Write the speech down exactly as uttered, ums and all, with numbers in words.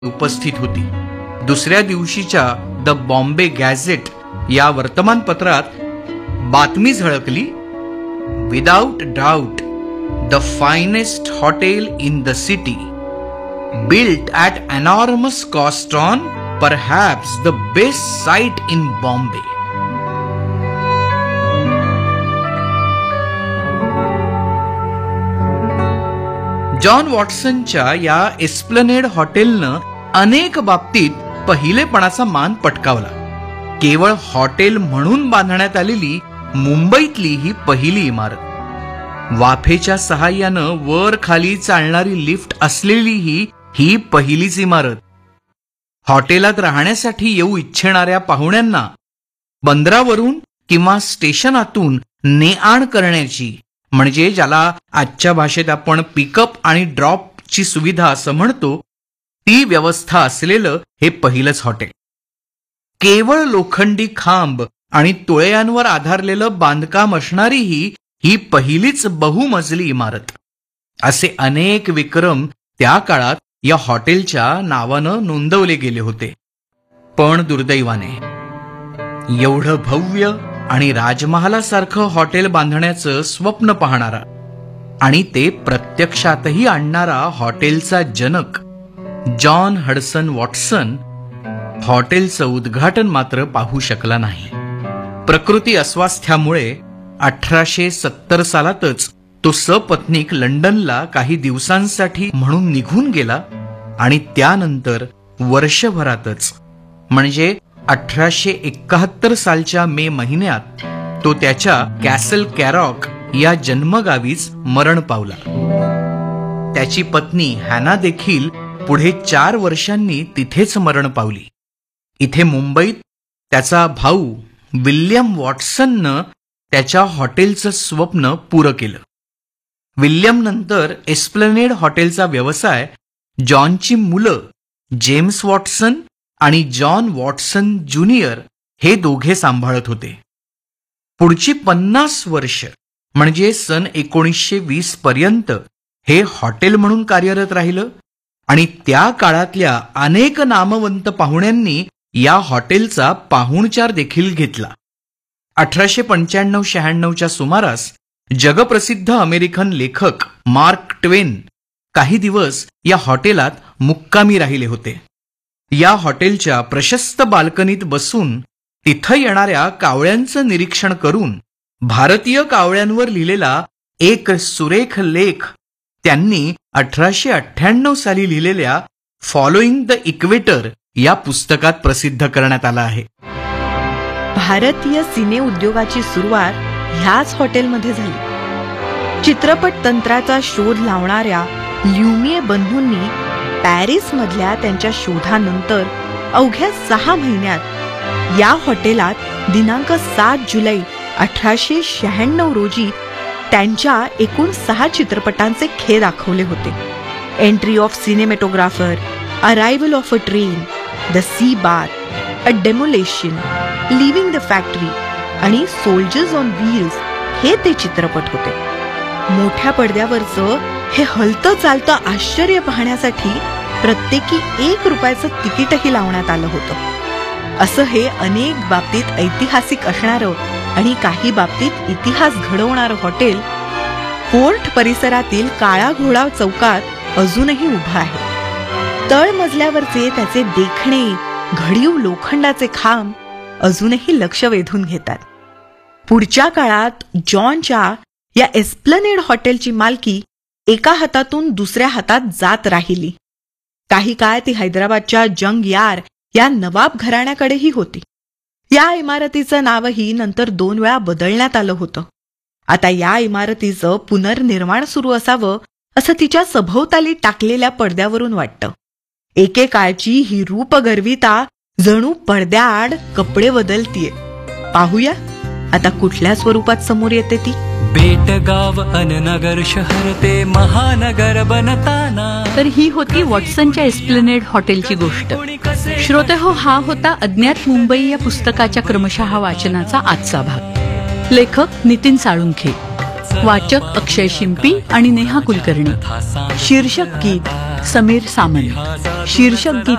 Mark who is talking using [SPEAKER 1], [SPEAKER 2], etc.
[SPEAKER 1] उपस्थित होती. दुसऱ्या दिवशीच्या द बॉम्बे गॅझेट या वर्तमानपत्रात बातमी झळकली, without doubt the finest hotel in the city, built at enormous cost on perhaps the best site in Bombay. John वॉटसनच्या या एस्प्लनेड हॉटेलनं अनेक बाबतीत पहिलेपणाचा मान पटकावला. केवळ हॉटेल म्हणून बांधण्यात आलेली मुंबईतली ही पहिली इमारत. वाफेच्या सहाय्यानं वर खाली चालणारी लिफ्ट असलेली ही ही पहिलीच इमारत. हॉटेलात राहण्यासाठी येऊ इच्छिणाऱ्या पाहुण्यांना बंदरावरून किंवा स्टेशनातून ने-आण करण्याची, म्हणजे ज्याला आजच्या भाषेत आपण पिकअप आणि ड्रॉपची सुविधा असं म्हणतो, ती व्यवस्था असलेलं हे पहिलंच हॉटेल. केवळ लोखंडी खांब आणि तुळयांवर आधारलेलं बांधकाम असणारी ही ही पहिलीच बहुमजली इमारत. असे अनेक विक्रम त्या काळात या हॉटेलच्या नावानं नोंदवले गेले होते. पण दुर्दैवाने एवढं भव्य आणि राजमहालासारखं हॉटेल बांधण्याचं स्वप्न पाहणारा आणि ते प्रत्यक्षातही आणणारा हॉटेलचा जनक जॉन हडसन वॉटसन हॉटेलचं उद्घाटन मात्र पाहू शकला नाही. प्रकृती अस्वास्थ्यामुळे अठराशे सत्तर सालातच तो सपत्नीक लंडनला काही दिवसांसाठी म्हणून निघून गेला आणि त्यानंतर वर्षभरातच म्हणजे अठराशे एकाहत्तर सालच्या मे महिन्यात तो त्याच्या कॅसल कॅरॉक या जन्मगावीच मरण पावला. त्याची पत्नी हॅना देखील पुढे चार वर्षांनी तिथेच मरण पावली. इथे मुंबईत त्याचा भाऊ विल्यम वॉटसननं त्याच्या हॉटेलचं स्वप्न पुरं केलं. विल्यम नंतर एस्प्लनेड हॉटेलचा व्यवसाय जॉनची मुलं जेम्स वॉटसन आणि जॉन वॉटसन ज्युनियर हे दोघे सांभाळत होते. पुढची पन्नास वर्ष म्हणजे सन एकोणीसशे वीस पर्यंत हे हॉटेल म्हणून कार्यरत राहिलं आणि त्या काळातल्या अनेक नामवंत पाहुण्यांनी या हॉटेलचा पाहुणचार देखील घेतला. अठराशे पंच्याण्णव शहाण्णवच्या सुमारास जगप्रसिद्ध अमेरिकन लेखक मार्क ट्वेन काही दिवस या हॉटेलात मुक्कामी राहिले होते. या हॉटेलच्या प्रशस्त बाल्कनीत बसून तिथं येणाऱ्या कावळ्यांचं निरीक्षण करून भारतीय कावळ्यांवर लिहिलेला एक सुरेख लेख त्यांनी अठराशे अठ्ठ्याण्णव साली लिहिलेल्या फॉलोइंग द इक्वेटर या पुस्तकात प्रसिद्ध करण्यात आला आहे.
[SPEAKER 2] भारतीय सिने उद्योगाची सुरुवात ह्याच हॉटेलमध्ये झाली. चित्रपट तंत्राचा शोध लावणाऱ्या ल्युमिये बंधूंनी पॅरिस मधल्या त्यांच्या शोधानंतर अवघ्या सहा महिन्यात या हॉटेलात दिनांक सात जुलै अठराशे शहाण्णव रोजी त्यांच्या एकूण सहा चित्रपटांचे खे दाखवले होते. Entry of cinematographer, arrival of a train, the C bar, a demolition, living the factory आणि सोल्जर्स ऑन व्हील्स हे ते चित्रपट होते. मोठ्या पडद्यावरचं हे हलतं चालतं आश्चर्य पाहण्यासाठी प्रत्येकी एक रुपयाचं तिकीटही लावण्यात आलं होतं. असं हे अनेक बाबतीत ऐतिहासिक असणारं आणि काही बाबतीत इतिहास घडवणारं हॉटेल फोर्ट परिसरातील काळा घोडा चौकात अजूनही उभं आहे. तळमजल्यावरचे त्याचे देखणे घडीव लोखंडाचे खांब अजूनही लक्ष वेधून घेतात. पुढच्या काळात जॉनच्या या एस्प्लनेड हॉटेलची मालकी एका हातातून दुसऱ्या हातात जात राहिली. काही काळ ती हैदराबादच्या जंग यार या नवाब घराण्याकडेही होती. या इमारतीचं नावही नंतर दोन वेळा बदलण्यात आलं होतं. आता या इमारतीचं पुनर्निर्माण सुरू असावं असं तिच्या सभोवताली टाकलेल्या पडद्यावरून वाटतं. एकेकाळची ही रूपगर्विता जणू पडद्याआड कपडे बदलतीये. पाहूया आता कुठल्या स्वरूपात समोर येते ती.
[SPEAKER 3] बेटगाव अननगर शहर ते महानगर बनताना.
[SPEAKER 4] तर ही होती वॉटसनच्या एस्प्लनेड हॉटेलची गोष्ट. श्रोते हो, हा होता अज्ञात मुंबई या पुस्तकाच्या क्रमशः वाचनाचा आजचा भाग. लेखक नितीन साळुंखे, वाचक अक्षय शिंपी आणि नेहा कुलकर्णी. शीर्षक गीत समीर सामंत. शीर्षक गीत